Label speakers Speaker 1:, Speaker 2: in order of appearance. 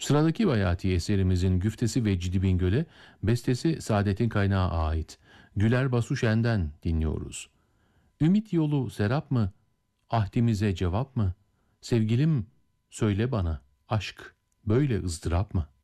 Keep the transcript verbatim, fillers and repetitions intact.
Speaker 1: Sıradaki bayati eserimizin güftesi Vecdi Bingöl'e, bestesi Saadet'in Kaynağı ait. Güler Basuşen'den dinliyoruz. Ümit yolu serap mı? Ahdimize cevap mı? Sevgilim söyle bana, aşk böyle ızdırap mı?